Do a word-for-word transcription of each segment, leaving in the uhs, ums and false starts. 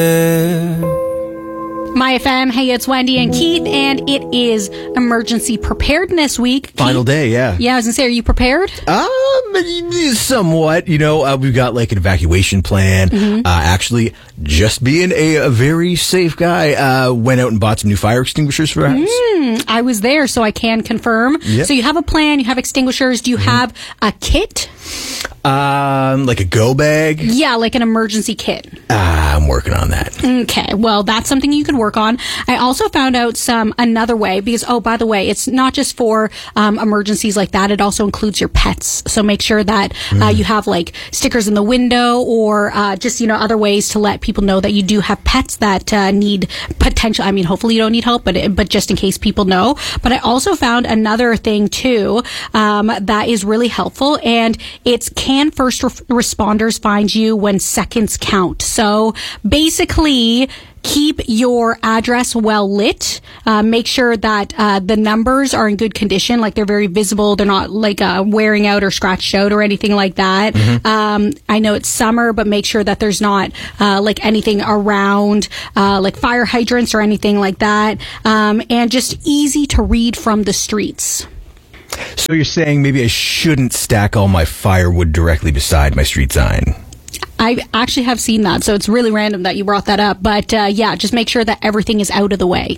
My F M, hey, it's Wendy and Keith, and it is Emergency Preparedness Week. Final Keith, day, yeah. Yeah, I was going to say, are you prepared? Um, somewhat. You know, uh, we've got like an evacuation plan. Mm-hmm. Uh, actually, just being a, a very safe guy, uh, went out and bought some new fire extinguishers for our house. Mm, I was there, so I can confirm. Yep. So you have a plan, you have extinguishers. Do you mm-hmm. have a kit? Um, like a go bag? Yeah, like an emergency kit. Ah, I'm working on that. Okay, well, that's something you can work on. I also found out some another way because, oh, by the way, it's not just for um, emergencies like that. It also includes your pets. So make sure that mm. uh, you have like stickers in the window or uh, just, you know, other ways to let people know that you do have pets that uh, need potential. I mean, hopefully you don't need help, but but just in case people know. But I also found another thing too um, that is really helpful, and it's can first re- responders find you when seconds count. So basically, keep your address well lit. Uh, make sure that uh, the numbers are in good condition, like they're very visible. They're not like uh, wearing out or scratched out or anything like that. Mm-hmm. Um, I know it's summer, but make sure that there's not uh, like anything around, uh, like fire hydrants or anything like that. Um, and just easy to read from the streets. So you're saying maybe I shouldn't stack all my firewood directly beside my street sign? I actually have seen that, so it's really random that you brought that up. But uh, yeah, just make sure that everything is out of the way.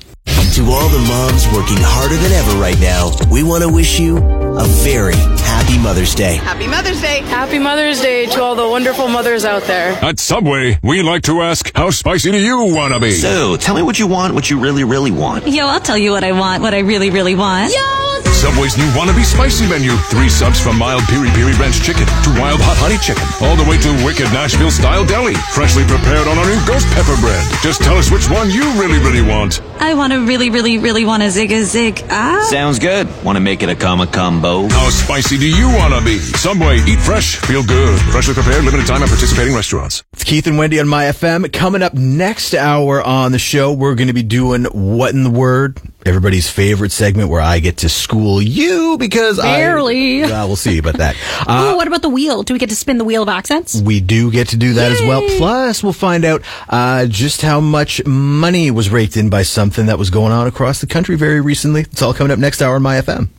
To all the moms working harder than ever right now, we want to wish you a very happy Mother's Day. Happy Mother's Day. Happy Mother's Day to all the wonderful mothers out there. At Subway, we like to ask, how spicy do you want to be? So, tell me what you want, what you really, really want. Yo, I'll tell you what I want, what I really, really want. Yo! Subway's new Wannabe Spicy menu. Three subs from mild Piri Piri Ranch chicken to wild hot honey chicken. All the way to wicked Nashville-style deli. Freshly prepared on our new ghost pepper bread. Just tell us which one you really, really want. I want to really, really, really want a zig a zig. Ah. Sounds good. Want to make it a comma combo? How spicy do you want to be? Subway, eat fresh, feel good. Freshly prepared, limited time at participating restaurants. It's Keith and Wendy on My F M. Coming up next hour on the show, we're going to be doing What in the Word? Everybody's favorite segment where I get to school you because Barely. I... Well, we'll see about that. Uh, oh, what about the wheel? Do we get to spin the wheel of accents? We do get to do that Yay. as well. Plus, we'll find out uh, just how much money was raked in by something that was going on across the country very recently. It's all coming up next hour on My F M.